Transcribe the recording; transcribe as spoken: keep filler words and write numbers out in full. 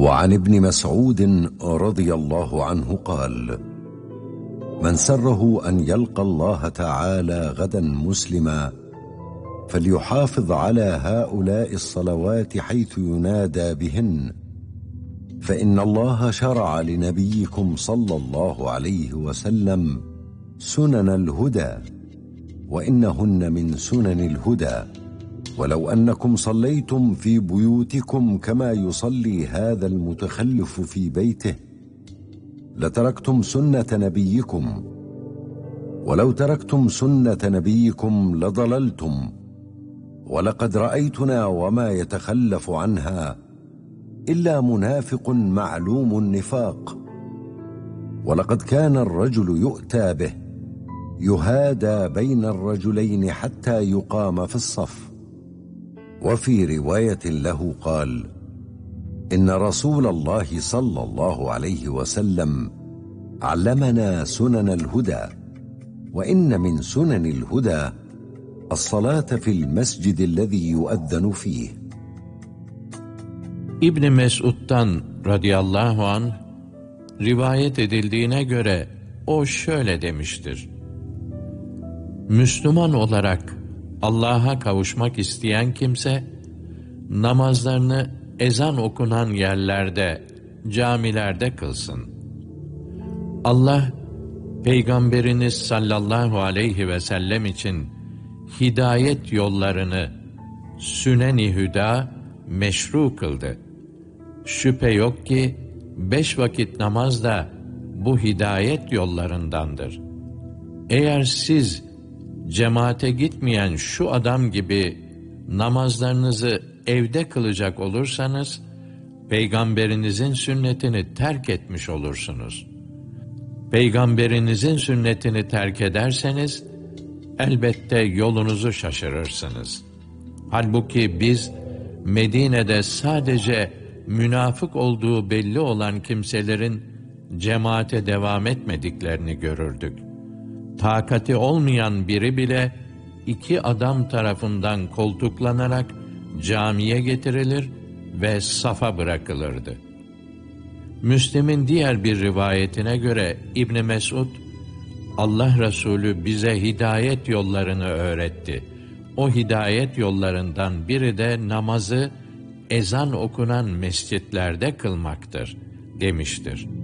وعن ابن مسعود رضي الله عنه قال: من سره أن يلقى الله تعالى غدا مسلما فليحافظ على هؤلاء الصلوات حيث ينادى بهن، فإن الله شرع لنبيكم صلى الله عليه وسلم سنن الهدى، وإنهن من سنن الهدى، ولو أنكم صليتم في بيوتكم كما يصلي هذا المتخلف في بيته لتركتم سنة نبيكم، ولو تركتم سنة نبيكم لضللتم، ولقد رأيتنا وما يتخلف عنها إلا منافق معلوم النفاق، ولقد كان الرجل يؤتى به يهادى بين الرجلين حتى يقام في الصف. وفي رواية له قال: إن رسول الله صلى الله عليه وسلم علمنا سنن الهدى، وإن من سنن الهدى الصلاة في المسجد الذي يؤذن فيه. İbn Mesud'dan radıyallahu anh rivayet edildiğine göre o şöyle demiştir: Müslüman olarak Allah'a kavuşmak isteyen kimse namazlarını ezan okunan yerlerde, camilerde kılsın. Allah Peygamberiniz sallallahu aleyhi ve sellem için hidayet yollarını sünen-i hüda meşru kıldı. Şüphe yok ki beş vakit namaz da bu hidayet yollarındandır. Eğer siz cemaate gitmeyen şu adam gibi namazlarınızı evde kılacak olursanız, Peygamberinizin sünnetini terk etmiş olursunuz. Peygamberinizin sünnetini terk ederseniz, elbette yolunuzu şaşırırsınız. Halbuki biz, Medine'de sadece münafık olduğu belli olan kimselerin cemaate devam etmediklerini görürdük. Takati olmayan biri bile iki adam tarafından koltuklanarak camiye getirilir ve safa bırakılırdı. Müslim'in diğer bir rivayetine göre İbn Mesud, Allah Resulü bize hidayet yollarını öğretti. O hidayet yollarından biri de namazı ezan okunan mescitlerde kılmaktır demiştir.